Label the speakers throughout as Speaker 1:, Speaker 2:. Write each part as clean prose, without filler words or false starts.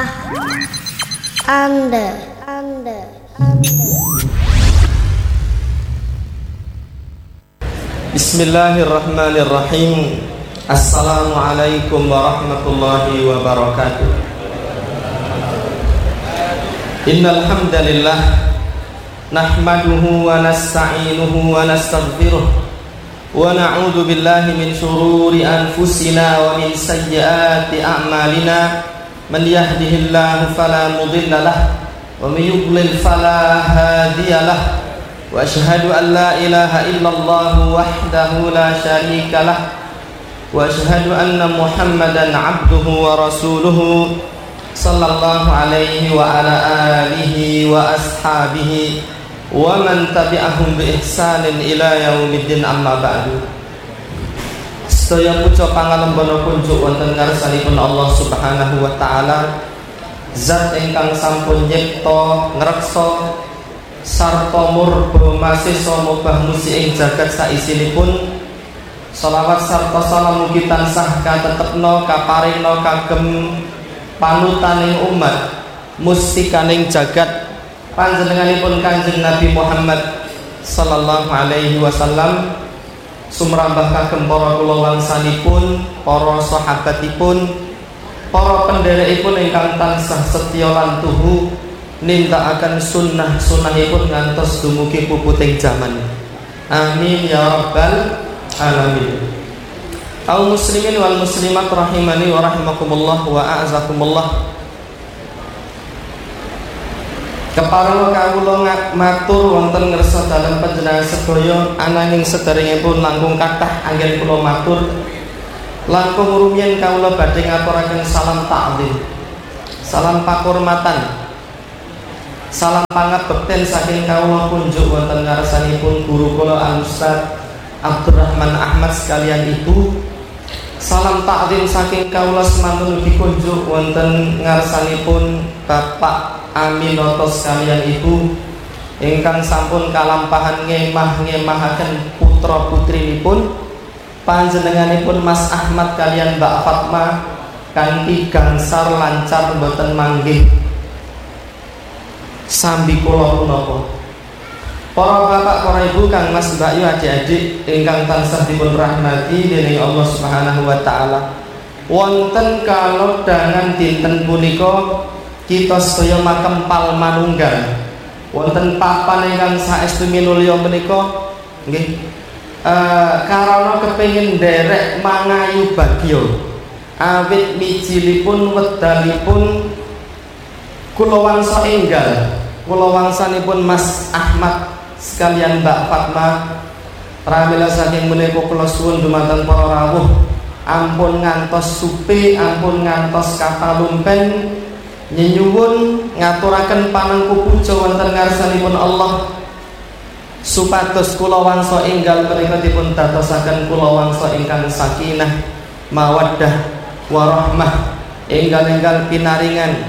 Speaker 1: Anda.
Speaker 2: Bismillahirrahmanirrahim. Assalamualaikum warahmatullahi wabarakatuh. Innal hamdalillah nahmaduhu wa nasta'inuhu wa nastaghfiruh wa na'udzu billahi min shururi anfusina wa min sayyiati a'malina. Man yahdihillahu fala mudilla lahu wa may yudlil fala hadiya lahu. Wa asyhadu an la ilaha illallah wahdahu la syarika lah. Wa asyhadu anna Muhammadan abduhu wa rasuluhu sallallahu alaihi wa ala alihi wa ashabihi wa man tabi'ahum bi ihsanin ila yaumiddin, amma ba'du. Sedaya puja pangalembana kunjuk wonten ngarsanipun Allah Subhanahu wa taala, zat ingkang sampun nyipta ngreksa sarta murba masisa mubah musi ing jagat saisinipun. Shalawat sarta salam mugi tansah katetepna kaparingna kagem panutaning umat mustikaning jagat panjenenganipun Kanjeng Nabi Muhammad sallallahu alaihi wasallam, sumrambah kagem para kulawarsanipun, para sahabatipun, para pendherekipun ingkang tansah setya lan tuhu nindakaken sunnah-sunnahipun ngantos dumugi puputing jaman. Amin ya rabbal alamin. Kaum muslimin wal muslimat rahimani wa rahimakumullah wa a'azakumullah. Kepareng kawula matur wonten ngersa dalem panjenengan sedaya, ananging sederengipun langkung kathah anggen kula matur. Langkung rumiyin kawula badhe ngaturaken salam ta'zim, salam pakurmatan, salam pangabekten saking kawula kunjuk wonten ngarsanipun guru kula Al Ustaz Abdurrahman Ahmad sekalian ibu. Salam takzim saking kawula semantun ugi kunjuk wonten ngarsanipun Bapak Aminoto sekalian ibu ingkang sampun kalampahan ngemah-ngemahaken putra putrinipun panjenenganipun Mas Ahmad kalian Mbak Fatma kanthi gangsar lancar boten manggih sambi kula punapa. Para bapak, para ibu, kang mas, mbak yu, adik-adik ingkang tansah dipun rahmati dening Allah Subhanahu wa taala. Wonten kalodhangan dinten punika kita sedaya makempal manunggal wonten papan ingkang saestu minulya menika nggih, karana kepengin nderek mangayu bagya awit mijilipun wedalipun kulawarsa enggal, kulawarsanipun Mas Ahmad sekalian Mbak Fatma. Pramila saking menika kula suwun dumateng para rawuh, ampun ngantos supe, ampun ngantos kapalumpen, nyuwun ngaturaken panengku puja wonten ngarsanipun Allah supados kulawarsa enggal menika dipun dadosaken kulawarsa ingkang sakinah mawaddah warahmah, enggal-enggal pinaringan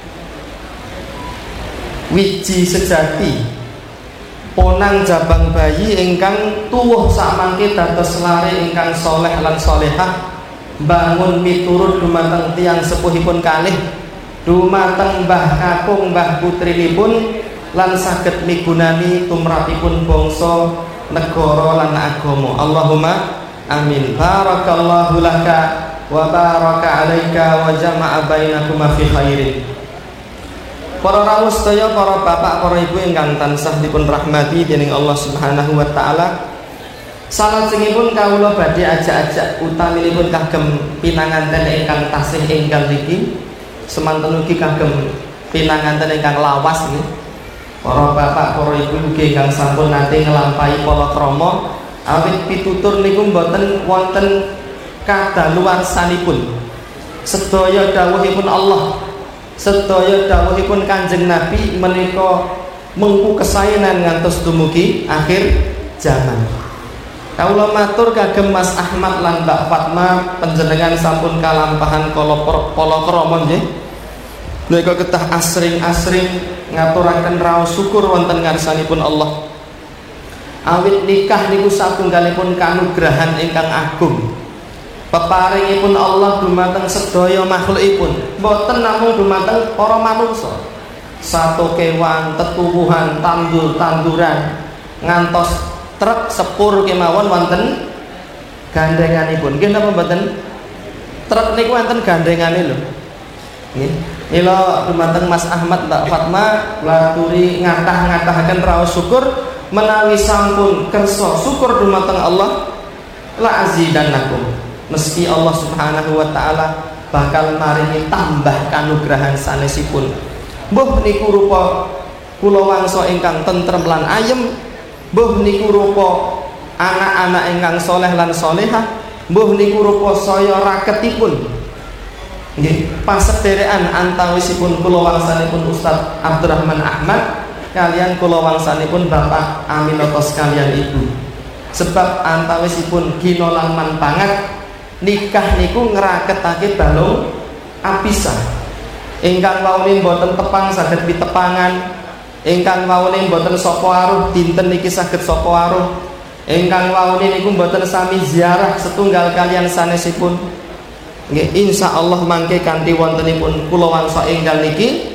Speaker 2: wiji sejati, ponang jabang bayi ingkang tuwuh samangke dados lare ingkang soleh lan solehah, bangun miturut dumateng tiyang sepuhipun kalih, dumateng mbah kakung mbah putrinipun, lan saged migunani tumrapipun bangsa negara lan agama. Allahumma amin. Barakallahu laka wa baraka alaika wa jama'a bainakuma fi khairin. Para rawuh sedaya, para bapak, para ibu ingkang tansah dipun rahmati dening Allah Subhanahu wa taala. Salajengipun kawula badhe ajak-ajak utaminipun kagem pinanganten ingkang tasih enggal niki, semanten ugi kagem pinanganten ingkang lawas nggih. Para bapak, para ibu ugi ingkang sampun nate nglampahi palakrama awit pitutur niku mboten wonten kadaluwarsanipun. Sedaya dawuhipun Allah, sedaya dawuhipun Kanjeng Nabi menika mengku kesaenan ngantos dumugi akhir zaman. Kawula matur kagem Mas Ahmad lan Mbak Fatma, panjenengan sampun kalampahan palakrama nggih. Menika kedah asring-asring ngaturaken raos syukur wonten ngarsanipun Allah. Awit nikah niku satunggalipun kanugrahan ingkang agung. Peparingipun Allah dumateng sedaya makhlukipun, boten namung dumateng para manungsa. Satu kewan, tetuwuhan, tandur-tanduran, ngantos truk sepur kemawon wonten gandenganipun. Nggih napa mboten? Truk niku wonten gandengane lho. Nggih. Mila dumateng Mas Ahmad Mbak Fatma kula aturi ngatah-ngatahaken raos syukur menawi sampun kersa syukur dumateng Allah la azidannakum. Meski Allah Subhanahu wa taala bakal maringi tambah kanugrahan sanesipun. Mbuh niku rupa kula wangsa ingkang tentrem lan ayem, mbuh niku rupa anak-anak ingkang soleh lan solehah, mbuh niku rupa saya raketipun. Nggih, pasederekan antawisipun kula wangsanipun Ustaz Abdurrahman Ahmad kalian kula wangsanipun Bapak Aminotos kalian Ibu. Sebab antawisipun ginolang manpangat nikah niku ngraketake balung apisah. Ingkang wawune mboten tepang saged pitepangan, ingkang wawune mboten sapa aruh dinten niki saged sapa aruh, ingkang wawune niku mboten sami ziarah setunggal kalian sanesipun. Nggih, insyaallah mangke kanthi wontenipun kula wangsa enggal niki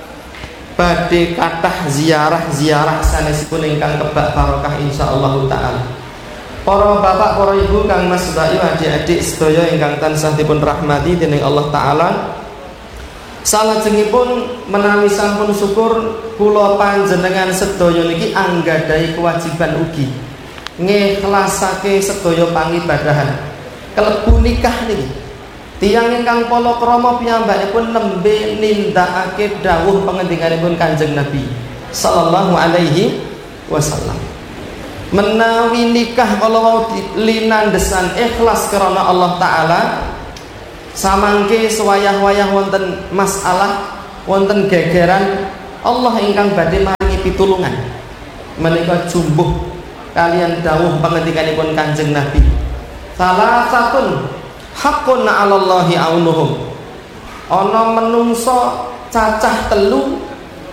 Speaker 2: badhe kathah ziarah-ziarah sanesipun ingkang kebak barokah insyaallah taala. Para bapak, para ibu, kang mas bayu, adik-adik sedaya ingkang tansah dipun rahmati dening Allah taala. Salajengipun menawi sampun syukur kula panjenengan sedaya niki anggadhahi kewajiban ugi ngikhlasake sedaya pangibadahan. Kelebu nikah niki tiyang ingkang palakrama piyambakipun nembe nindakake dawuh pangendikanipun Kanjeng Nabi sallallahu alaihi wasallam. Menawi nikah kalau linandesan ikhlas karena Allah taala, samangke sewayah-wayah wonten masalah, wonten gegeran, Allah ingkang badhe maringi pitulungan. Menika jumbuh kalian dawuh pangendikanipun Kanjeng Nabi. Salah satun haqqun 'alallahi aunuhum. Ana menungso cacah telu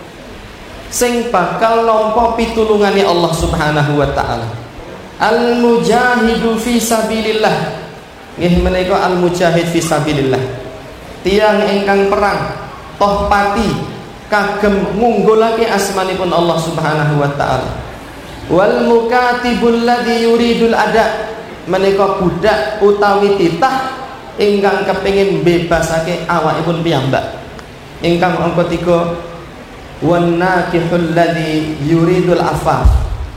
Speaker 2: sing bakal nampa pitulungane Allah Subhanahu wa taala. Al mujahidu fi sabilillah. Nggih menika al mujahid fi sabilillah. Tiang ingkang perang toh pati kagem ngunggulake asmanipun Allah Subhanahu wa taala. Wal mukatibul ladzi yuridul ada. Menika budak utawi titah ingkang kepengin bebasake awakipun piyambak. Ingkang angka 3 wan nakihul ladzi yuridul afaf.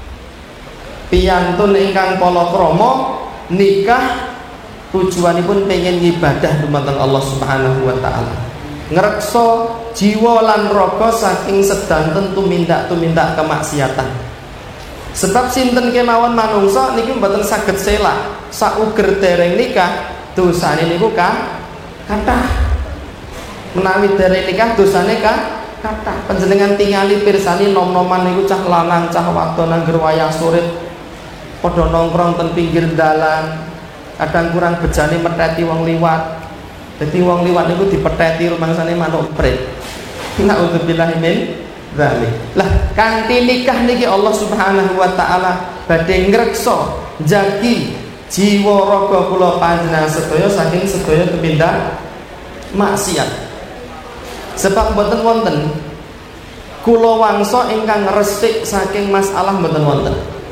Speaker 2: Piyantun ingkang palakrama nikah tujuanipun pengen ibadah dumateng Allah Subhanahu wa taala. Ngreksa jiwa lan raga saking sedanten tumindak kemaksiatan. Sebab sinten kemawon manungsa niki mboten saged selak sauger dereng nikah dosane niku kathah. Menawi dereng nikah dosane kathah. Panjenengan tingali pirsani nom-noman niku cah lanang cah wadon angger wayah sore padha nongkrong ten pinggir dalan, kadang kurang bejane meteti wong liwat. Dadi wong liwat niku dipetheti rumangsane manuk prit. Nauzubillahi min dzalik. Lah kanthi nikah niki Allah Subhanahu wa taala badhe ngreksa jagi jiwa raga kula panjenengan sedaya saking sedaya tumindak maksiat. Sebab mboten wonten kula wangsa ingkang resik saking masalah mboten wonten.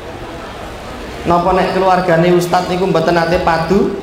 Speaker 2: Napa nek keluargane ustaz niku mboten nate padu?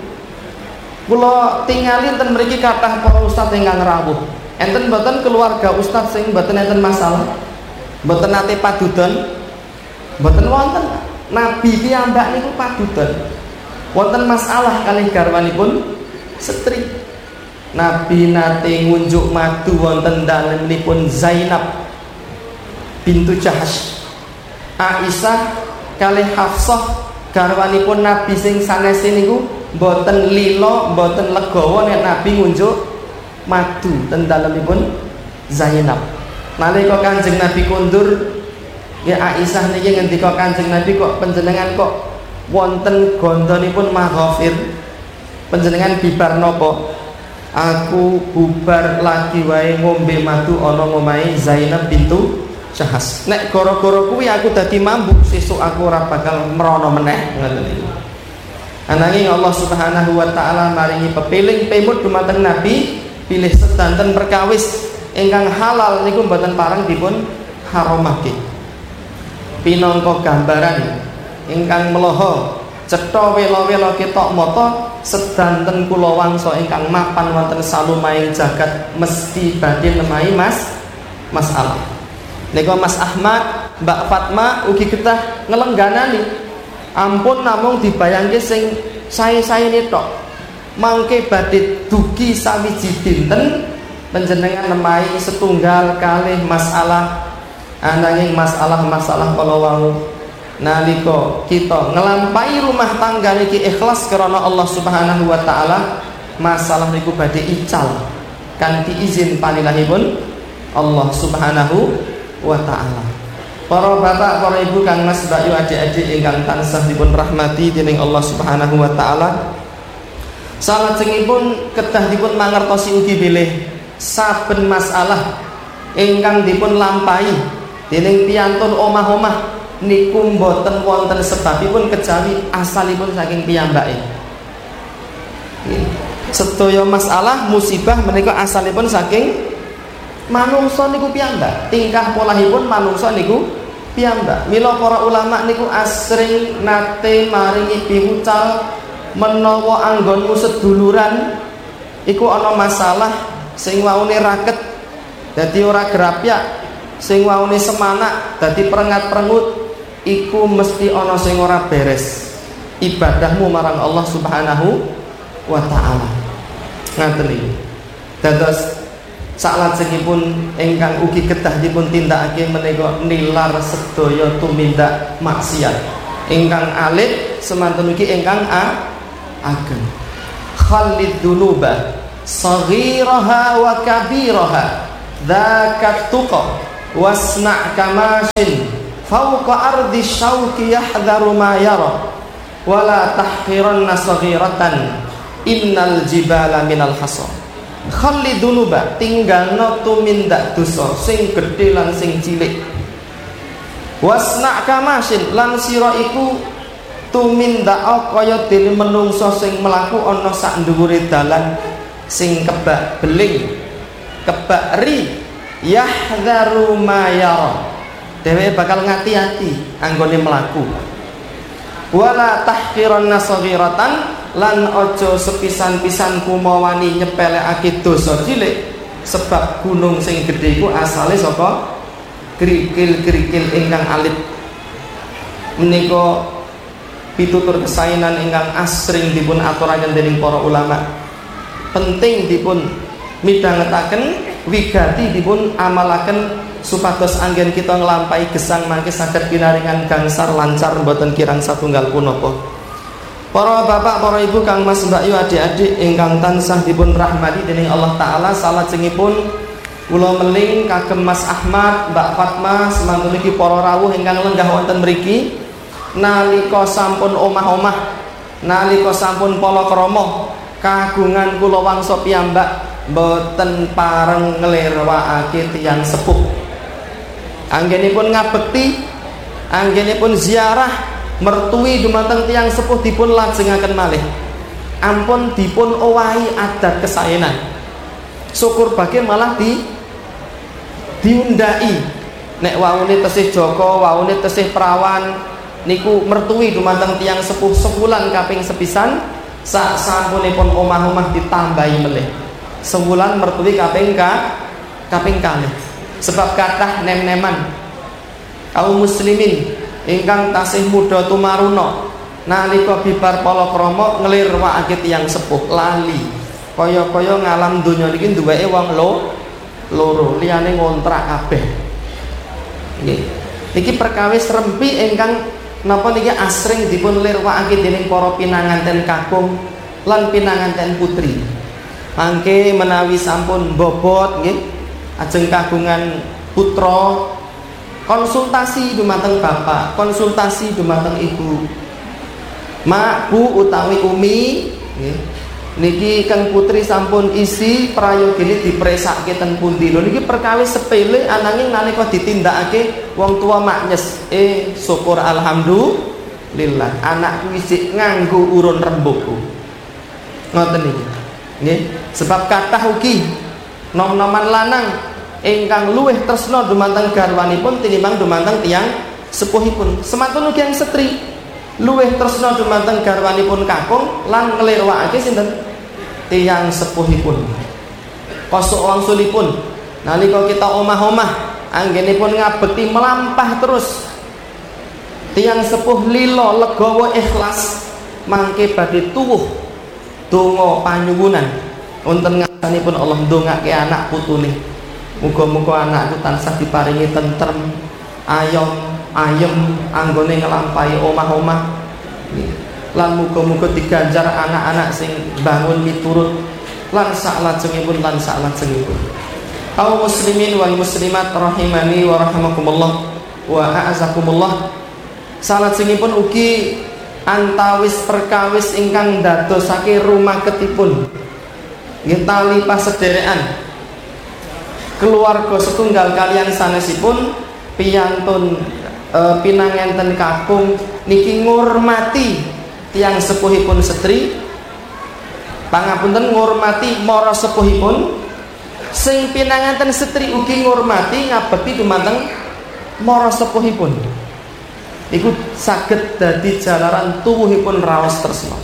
Speaker 2: Kula tingali ten mriki kathah para ustaz ingkang rawuh. Enten mboten keluarga ustaz sing mboten enten masalah? Mboten nate padudon? Mboten wonten. Nabi piyambak niku padudon. Wonten masalah kalih garwanipun setri. Nabi nate ngunjuk madu wonten dalemipun Zainab bintu Jahash. Aisyah kalih Hafsah garwanipun Nabi sing sanes niku mboten lila, mboten legawa nek Nabi ngunjuk madu ten dalemipun Zainab. Nalika Kanjeng Nabi kundur, ya Aisyah niki ngendika Kanjeng Nabi, kok panjenengan kok wonten gondonipun maghfir? Panjenengan bibar napa? Aku bubar lagi wae ngombe madu ana ngomahe Zainab bintu Jahas. Nek gara-gara kuwi aku dadi mambuk, sesuk aku ora bakal merono meneh ngoten iki. Ananging Allah Subhanahu wa taala maringi pepiling pemut dumateng Nabi pilih sedanten perkawis ingkang halal niku mboten parang dipun haramake. Pinangka gambaran ingkang melaha cetha wela-wela ketok mata sedanten kula wangsa ingkang mapan wonten salumaing jagat mesti badhe nemahi masalah. Nika Mas Ahmad, Mbak Fatma ugi kedah ngelengganani. Ampun namung dibayangke sing sae-saene tok. Mangke badhe dugi sawiji dinten panjenengan nemahi setunggal kalih masalah. Ananging masalah-masalah kala wau nalika kita ngelampahi rumah tangga niki ikhlas karena Allah Subhanahu wa taala, masalah niku badhe ical kanthi izin panilahipun Allah Subhanahu wa taala. Para bapak, para ibu, kang mas, mbak yu, adik-adik ingkang tansah dipun rahmati dening Allah Subhanahu wa taala. Salajengipun kedah dipun mangertosi ugi bilih saben masalah ingkang dipun lampahi dening piyantun omah-omah niku mboten wonten sebabipun kejawi asalipun saking piyambake. Sedaya masalah musibah menika asalipun saking manungsa niku piyambak. Tingkah polahipun manungsa niku piyambak. Mila para ulama niku asring nate maringi piwucal menawa anggonmu seduluran iku ana masalah sing waune raket dadi ora grapyak, sing waune semanak dadi perengat-perengut, iku mesti ana sing ora beres ibadahmu marang Allah Subhanahu wa taala. Ngaten iki. Dados salajengipun ingkang ugi kedah dipun tindakake menika nilar sedaya tumindak maksiat ingkang alit semanten ugi ingkang ageng. Khalid dunuba saghiraha wa kabiraha dzakat tuqa wasna' kamashin fawqa ardi syauqi yahdharu ma yara wala tahqiranna saghiratan innal jibala minal hasa. Khalidunuba tinggalno tumindak dosa sing gedhe lan sing cilik. Wasna' kamasin lan sira iku tumindak kaya dene menungso sing mlaku ana sak dhuwure dalan sing kebak beling, kebak ri, yahdharu ma yara. Dheweke bakal ngati-ati anggone mlaku. Wala tahqiranna saghiratan lan ojo sepisan-pisan kumawani nyepelekake dosa cilik, sebab gunung sing gedhe iku asale saka krikil-krikil ingkang alit. Menika pitutur kesainan ingkang asring dipun aturaken dening para ulama. Penting dipun midhangetaken, wigati dipun amalaken supados anggen kita nglampahi gesang mangke saged pinaringan gangsar lancar mboten kirang satunggal punapa. Para bapak, para ibu, kang mas, mbak yu, adik-adik ingkang tansah dipun rahmati dening Allah taala, salajengipun kula meling kagem Mas Ahmad, Mbak Fatma, semanten niki para rawuh ingkang lenggah wonten mriki nalika sampun omah-omah, nalika sampun palakrama kagungan kula wangsa piyambak mboten pareng nglirwakake tiyang sepuh. Anggenipun ngabekti, anggenipun ziarah mertui dumateng tiyang sepuh dipun lajengaken malih. Ampun dipun owahi adat kesaenan. Syukur bagi malah diundai. Nek waune tesih Joko, waune tesih Prawan niku mertui dumateng tiyang sepuh sebulan kaping sepisan, sak sampunipun omah-omah ditambahi melih. Sebulan mertui kaping kalih. Sebab kathah nem-neman kaum muslimin ingkang tasih muda tumaruna nalika bibar palakrama nglirwakake tiyang sepuh lali kaya-kaya ngalam donya niki duweke wong loro liyane ngontrak kabeh. Nggih. Niki perkawis rempi ingkang napa niki asring dipun lirwakake dening para pinanganten kakung lan pinanganten putri. Mangke menawi sampun bobot nggih ajeng kagungan putra, konsultasi dumateng bapak, konsultasi dumateng ibu. Mak, bu utawi umi nggih. Niki kang putri sampun isi prayogine dipresake ten pundi lho. Niki perkawis sepele ananging nalika ditindakake wong tua maknyes syukur lillah. Anakku isih nganggo urun rembugku. Ngoten iki. Nggih, sebab kathah ugi nom-noman lanang ingkang luwih tresna dumateng garwanipun tinimbang dumateng tiyang sepuhipun. Sematun ugi yang setri luwih tresna dumateng garwanipun kakung lan nglirwakake sinten? Tiyang sepuhipun. Kosok wangsulipun nalika kita omah-omah anggenipun ngabekti melampah terus tiyang sepuh lila legawa ikhlas mangke badhe tuwuh donga panyuwunan wonten ngarsanipun Allah ndongake anak putune. Muga-muga anakku tansah diparingi tentrem, ayem anggone nglampahi omah-omah. Lan muga-muga diganjar anak-anak sing bangun miturut lan salajengipun kaum muslimin wal muslimat rahimani wa rahimakumullah wa a'azakumullah. Salajengipun ugi antawis perkawis ingkang ndadosake rumaketipun nggih tali pasederekan keluarga setunggal kaliyan sanesipun piyantun pinangenten kakung niki ngurmati tiyang sepuhipun setri, pangapunten ngurmati mara sepuhipun, sing pinanganten setri ugi ngurmati ngabekti dumateng mara sepuhipun. Iku saged dadi jalaran tuwuhipun raos tresna.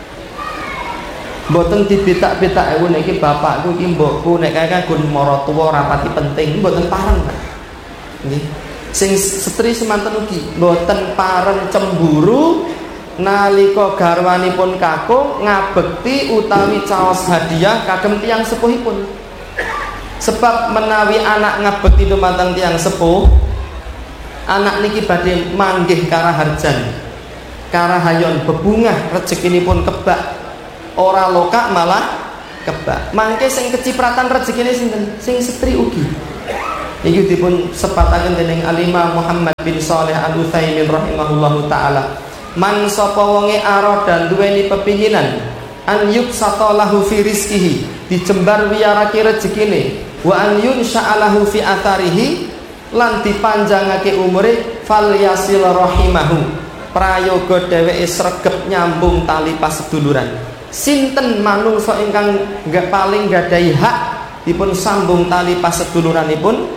Speaker 2: Mboten dibetak-betak ewu niki bapakku iki mbokku nek kagun mara tuwa rapati penting, mboten pareng. Nggih. Sing setri semanten ugi mboten pareng cemburu nalika garwanipun kakung ngabekti utawi caos hadiah kagem tiyang sepuhipun. Sebab menawi anak ngabekti dumateng tiyang sepuh, anak niki badhe manggih karaharjan, karahayon bebungah rezekinipun kebak, ora lokak malah kebak. Mangke sing kecipratan rezekine sinten? Sing setri ugi. Iki dipun sepataken dening Al-Imam Muhammad bin Shalih Al-Utsaimin rahimahullahu taala. Man sapa wonge aradan duweni pepinginan an yuksata lahu fi rizqihi, dijembar wiyarake rezekine, wa an yunsha'alahu fi atharihi, lan dipanjangake umure, fal yasil rahimahu, prayoga dheweke sregep nyambung tali paseduluran. Sinten manungsa ingkang paling gadahi hak dipun sambung tali paseduluranipun?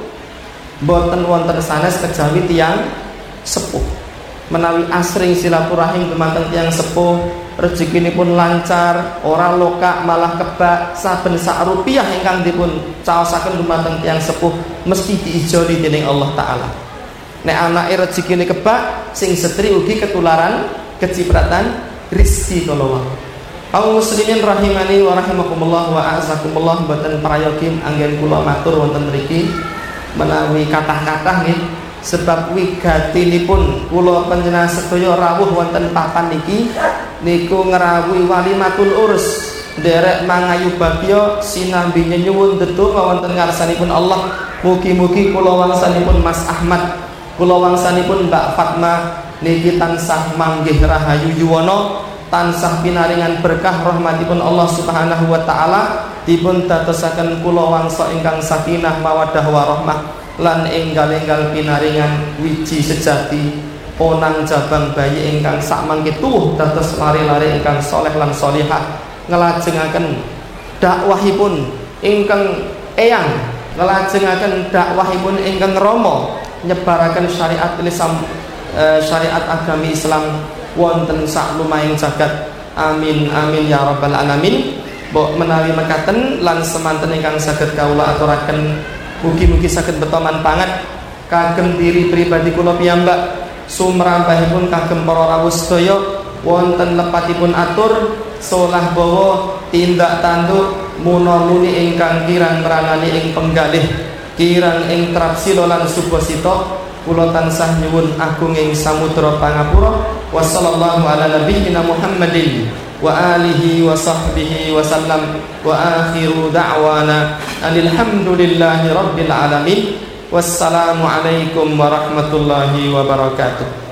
Speaker 2: Boten wonten sanes kejawi tiyang sepuh. Menawi asring silaturahim dumateng tiyang sepuh, rezekinipun lancar, ora lokak malah kebak, saben sak rupiah ingkang dipun caosaken dumateng tiyang sepuh mesti diijoli dening Allah taala. Nek anake rezekine kebak, sing setri ugi ketularan kecipratan rezeki kala wae. Kaum muslimin rahimani wa rahimakumullah wa a'azakumullah, boten prayogi anggen kula matur wonten mriki menawi kathah-kathah nggih, sebab wigatinipun kula panjenengan sedaya rawuh wonten papan niki niku ngrawuhi walimatul urs, nderek mangayu babya sinambi nyuwun ndedonga wonten ngarsanipun Allah. Mugi-mugi kula wangsanipun Mas Ahmad, kula wangsanipun Mbak Fatma niki tansah manggih rahayu yuwana, tansah pinaringan berkah rahmatipun Allah Subhanahu wa taala, dipun dadosaken kula wangsa ingkang sakinah mawaddah warahmah, lan enggal-enggal pinaringan wiji sejati onang jabang bayi ingkang sakmangke tuwuh dados lare-lare ingkang saleh lan salihah, nglajengaken dakwahipun ingkang eyang, nglajengaken dakwahipun ingkang rama, nyebaraken syariat Islam, syariat agami Islam wonten sak lumahing jagat. Amin amin ya rabbal alamin. Mbok menawi mekaten lan semanten ingkang saged kawula aturaken, mugi-mugi saged beto manfaat kagem diri pribadi kula piyambak, sumrambahipun kagem para rawuh sedaya, wonten lepatipun atur solah bawa tindak tanduk muna-muni ingkang kirang meranani ing penggalih, kirang ing trapsila lan subasita, kula tansah nyuwun agunging samudra pangapura. Wassallallahu ala nabiyyina Muhammadin wa alihi wa sahbihi wa sallam, wa akhiru da'wana alhamdulillahi rabbil alamin. Wassalamu alaikum warahmatullahi wabarakatuh.